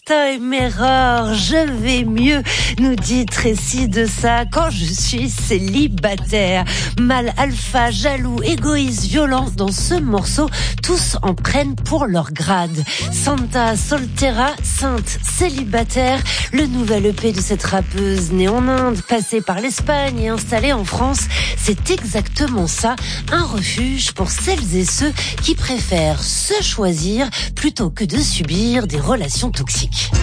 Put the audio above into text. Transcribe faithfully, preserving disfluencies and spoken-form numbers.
Estoy mejor, je vais mieux, nous dit Tracy de ça quand je suis célibataire. Mal alpha, jaloux, égoïste, violent, dans ce morceau, tous en prennent pour leur grade. Santa Soltera, sainte célibataire, le nouvel E P de cette rappeuse née en Inde, passée par l'Espagne et installée en France, c'est exactement ça, un refuge pour celles et ceux qui préfèrent se choisir plutôt que de subir des relations toxiques.